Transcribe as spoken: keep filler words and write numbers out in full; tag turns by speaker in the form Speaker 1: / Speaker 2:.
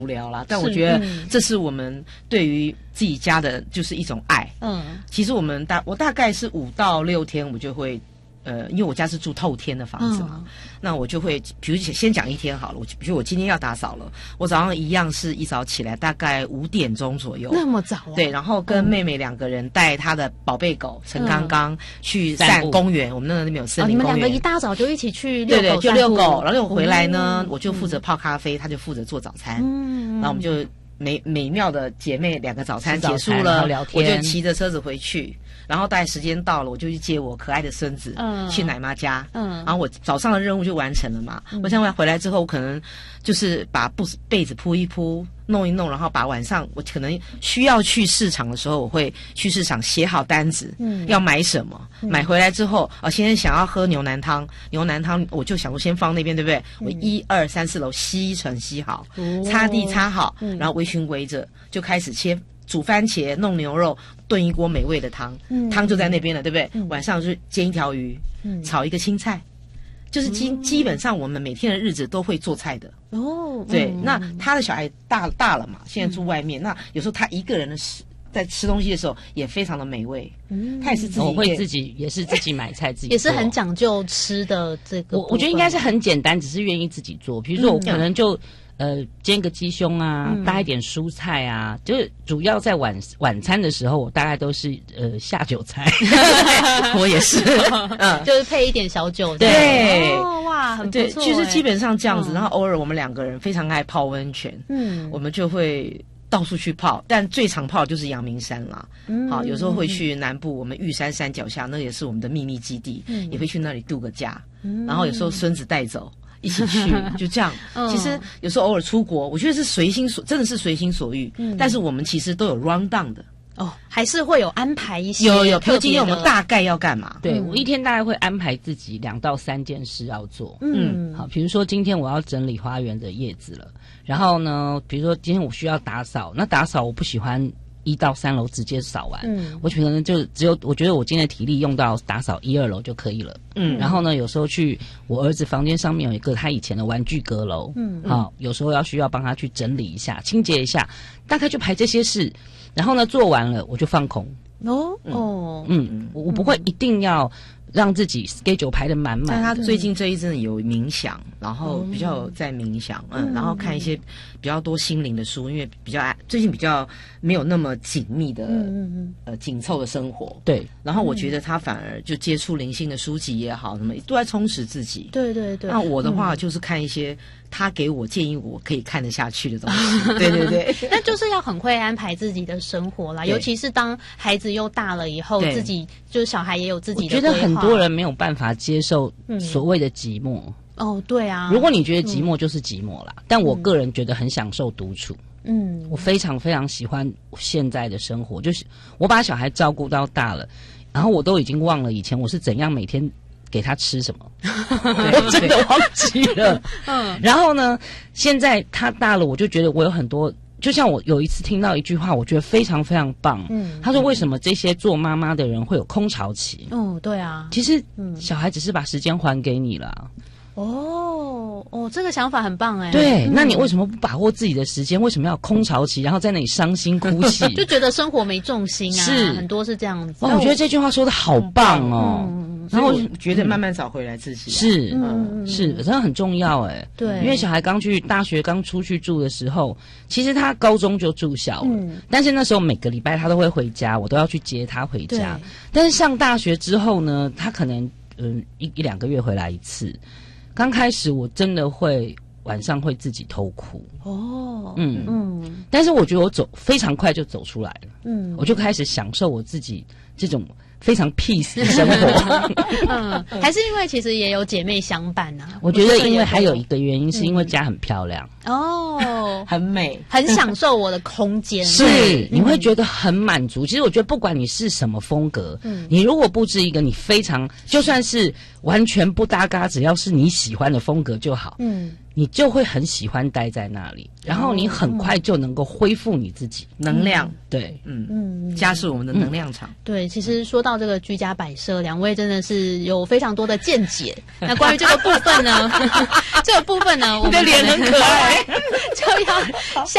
Speaker 1: 无聊啦，但我觉得这是我们对于自己家的就是一种爱。嗯，其实我们大我大概是五到六天我就会。呃，因为我家是住透天的房子嘛，嗯、那我就会，比如先讲一天好了。我比如我今天要打扫了，我早上一样是一早起来，大概五点钟左右，
Speaker 2: 那么早啊？
Speaker 1: 对，然后跟妹妹两个人带她的宝贝狗陈刚刚去散公园。嗯、我们那那边有森林公园、哦，
Speaker 2: 你们两个一大早就一起去遛狗，
Speaker 1: 对对，就遛狗。然后我回来呢，哦、我就负责泡咖啡，她就负责做早餐。嗯，然后我们就美美妙的姐妹两个早餐结束了，聊天，我就骑着车子回去。然后大概时间到了，我就去接我可爱的孙子，嗯、去奶妈家。嗯，然后我早上的任务就完成了嘛。嗯、我想回来之后，我可能就是把布被子铺一铺，弄一弄，然后把晚上我可能需要去市场的时候，我会去市场写好单子，嗯，要买什么，嗯、买回来之后，啊，现在想要喝牛腩汤，牛腩汤我就想说先放那边，对不对？嗯、我一二三四楼吸尘吸好，哦、擦地擦好，嗯、然后围裙围着，就开始切。煮番茄，弄牛肉，炖一锅美味的汤，嗯、汤就在那边了，对不对？嗯、晚上就煎一条鱼，嗯、炒一个青菜，就是基、嗯、基本上我们每天的日子都会做菜的。哦，对，嗯、那他的小孩大大了嘛，现在住外面，嗯、那有时候他一个人的吃在吃东西的时候也非常的美味。嗯，他也是自己，
Speaker 3: 我会自己也是自己买菜自己做，
Speaker 2: 也是很讲究吃的这个。
Speaker 3: 我我觉得应该是很简单，只是愿意自己做。比如说我可能就。嗯呃，煎个鸡胸啊，搭一点蔬菜啊，嗯、就是主要在晚晚餐的时候，我大概都是呃下酒菜，
Speaker 1: 我也是，
Speaker 2: 嗯，就是配一点小酒，
Speaker 1: 对，
Speaker 2: 哦，哇，很不错，
Speaker 1: 对，就是基本上这样子。嗯、然后偶尔我们两个人非常爱泡温泉，嗯，我们就会到处去泡，但最常泡就是阳明山啦。嗯，好，有时候会去南部，我们玉山山脚下，那也是我们的秘密基地，嗯、也会去那里度个假。嗯、然后有时候孙子带走。一起去，就这样。嗯、其实有时候偶尔出国，我觉得是随心所，真的是随心所欲。嗯、但是我们其实都有 round down 的
Speaker 2: 哦，还是会有安排一些。
Speaker 1: 有有，比如今天我们大概要干嘛？
Speaker 3: 对、嗯、我一天大概会安排自己两到三件事要做。嗯，好，比如说今天我要整理花园的叶子了，然后呢，比如说今天我需要打扫，那打扫我不喜欢。一到三楼直接扫完，嗯，我可能就只有我觉得我今天的体力用到打扫一二楼就可以了，嗯，然后呢，有时候去我儿子房间上面有一个他以前的玩具阁楼，嗯，好，有时候要需要帮他去整理一下、清洁一下，大概就排这些事，然后呢做完了我就放空，哦哦，嗯，我我不会一定要。让自己 schedule 排得满满。
Speaker 1: 但他最近这一阵有冥想，然后比较有在冥想，嗯，嗯然后看一些比较多心灵的书，因为比较最近比较没有那么紧密的，嗯嗯呃紧凑的生活，
Speaker 3: 对。
Speaker 1: 然后我觉得他反而就接触灵性的书籍也好，什么都在充实自己。
Speaker 2: 对对对。
Speaker 1: 那我的话就是看一些他给我建议我可以看得下去的东西。对对对。
Speaker 2: 那就是要很会安排自己的生活啦，尤其是当孩子又大了以后，自己就是小孩也有自己的规划。
Speaker 3: 我觉得很多人没有办法接受所谓的寂寞。
Speaker 2: 嗯、哦，对啊。
Speaker 3: 如果你觉得寂寞就是寂寞啦，嗯、但我个人觉得很享受独处。嗯，我非常非常喜欢现在的生活，就是我把小孩照顾到大了，然后我都已经忘了以前我是怎样每天给他吃什么，我真的忘记了。嗯，然后呢，现在他大了，我就觉得我有很多。就像我有一次听到一句话，我觉得非常非常棒。嗯，他说：“为什么这些做妈妈的人会有空巢期？”
Speaker 2: 哦，对啊，
Speaker 3: 其实，嗯，小孩只是把时间还给你了。
Speaker 2: 哦哦，这个想法很棒哎。
Speaker 3: 对，嗯、那你为什么不把握自己的时间？为什么要空巢期，然后在那里伤心哭泣？
Speaker 2: 就觉得生活没重心啊，是很多是这样子。
Speaker 3: 哦，我觉得这句话说的好棒哦。
Speaker 1: 嗯然后我觉得慢慢找回来自己、啊、
Speaker 3: 是、嗯、是真的很重要哎。
Speaker 2: 对，
Speaker 3: 因为小孩刚去大学刚出去住的时候，其实他高中就住校了、嗯、但是那时候每个礼拜他都会回家，我都要去接他回家。但是上大学之后呢，他可能嗯、呃、一一两个月回来一次。刚开始我真的会晚上会自己偷哭哦，嗯嗯，但是我觉得我走非常快就走出来了，嗯，我就开始享受我自己这种非常 peace 的生活。
Speaker 2: 嗯，还是因为其实也有姐妹相伴啊。
Speaker 3: 我觉得因为还有一个原因，是因为家很漂亮、嗯、
Speaker 2: 哦，
Speaker 1: 很美，
Speaker 2: 很享受我的空间。
Speaker 3: 是，你会觉得很满足。其实我觉得不管你是什么风格，嗯，你如果布置一个你非常就算是完全不搭嘎，只要是你喜欢的风格就好，嗯。 你就会很喜欢待在那里，然后你很快就能够恢复你自己、
Speaker 1: 嗯、能量。
Speaker 3: 对，
Speaker 1: 嗯嗯，家是我们的能量场、嗯。
Speaker 2: 对，其实说到这个居家摆设，两位真的是有非常多的见解。那关于这个部分呢，这个部分呢，我们
Speaker 1: 你的脸很可爱，
Speaker 2: 就要下